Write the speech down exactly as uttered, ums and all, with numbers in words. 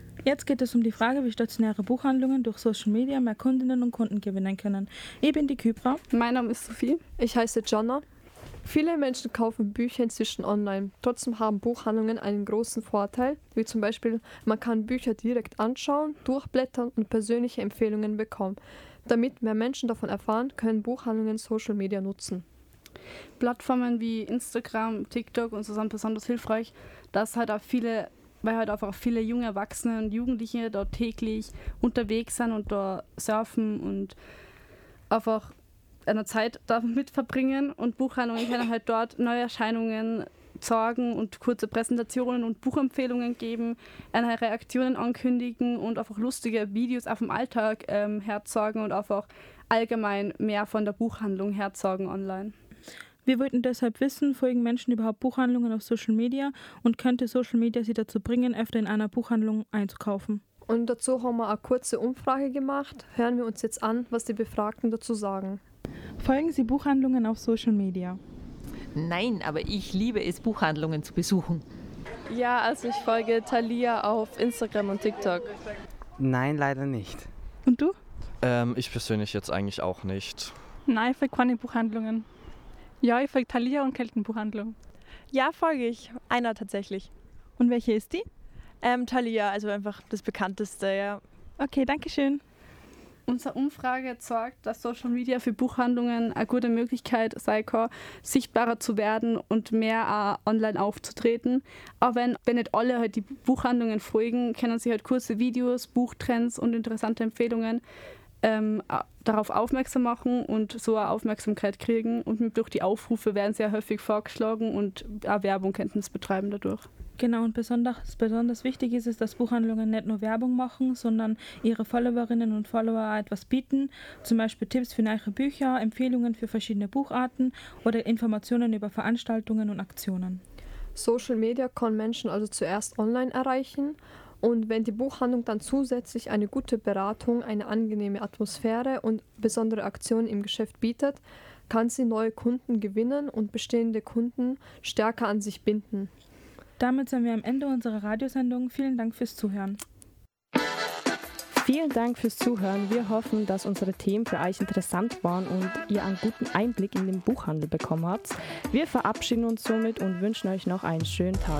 Jetzt geht es um die Frage, wie stationäre Buchhandlungen durch Social Media mehr Kundinnen und Kunden gewinnen können. Ich bin die Kybra. Mein Name ist Sophie. Ich heiße Jonna. Viele Menschen kaufen Bücher inzwischen online. Trotzdem haben Buchhandlungen einen großen Vorteil, wie zum Beispiel, man kann Bücher direkt anschauen, durchblättern und persönliche Empfehlungen bekommen. Damit mehr Menschen davon erfahren, können Buchhandlungen Social Media nutzen. Plattformen wie Instagram, TikTok und so sind besonders hilfreich, dass halt auch viele, weil halt einfach viele junge Erwachsene und Jugendliche da täglich unterwegs sind und da surfen und einfach eine Zeit damit verbringen, und Buchhandlungen können halt dort Neuerscheinungen zeigen und kurze Präsentationen und Buchempfehlungen geben, eine Reaktionen ankündigen und einfach lustige Videos auf dem Alltag ähm, herzeigen und einfach allgemein mehr von der Buchhandlung herzeigen online. Wir wollten deshalb wissen, folgen Menschen überhaupt Buchhandlungen auf Social Media und könnte Social Media sie dazu bringen, öfter in einer Buchhandlung einzukaufen? Und dazu haben wir eine kurze Umfrage gemacht. Hören wir uns jetzt an, was die Befragten dazu sagen. Folgen Sie Buchhandlungen auf Social Media? Nein, aber ich liebe es, Buchhandlungen zu besuchen. Ja, also ich folge Thalia auf Instagram und TikTok. Nein, leider nicht. Und du? Ähm, ich persönlich jetzt eigentlich auch nicht. Nein, ich folge keine Buchhandlungen. Ja, ich folge Thalia und Keltenbuchhandlung. Ja, folge ich. Einer tatsächlich. Und welche ist die? Ähm, Thalia, also einfach das bekannteste, ja. Okay, danke schön. Unsere Umfrage zeigt, dass Social Media für Buchhandlungen eine gute Möglichkeit sein kann, sichtbarer zu werden und mehr auch online aufzutreten. Auch wenn, wenn nicht alle halt die Buchhandlungen folgen, können sie halt kurze Videos, Buchtrends und interessante Empfehlungen ähm, darauf aufmerksam machen und so eine Aufmerksamkeit kriegen. Und durch die Aufrufe werden sehr häufig vorgeschlagen und auch Werbung könnten sie betreiben dadurch. Genau, und besonders, besonders wichtig ist es, dass Buchhandlungen nicht nur Werbung machen, sondern ihre Followerinnen und Follower etwas bieten, zum Beispiel Tipps für neue Bücher, Empfehlungen für verschiedene Bucharten oder Informationen über Veranstaltungen und Aktionen. Social Media kann Menschen also zuerst online erreichen, und wenn die Buchhandlung dann zusätzlich eine gute Beratung, eine angenehme Atmosphäre und besondere Aktionen im Geschäft bietet, kann sie neue Kunden gewinnen und bestehende Kunden stärker an sich binden. Damit sind wir am Ende unserer Radiosendung. Vielen Dank fürs Zuhören. Vielen Dank fürs Zuhören. Wir hoffen, dass unsere Themen für euch interessant waren und ihr einen guten Einblick in den Buchhandel bekommen habt. Wir verabschieden uns somit und wünschen euch noch einen schönen Tag.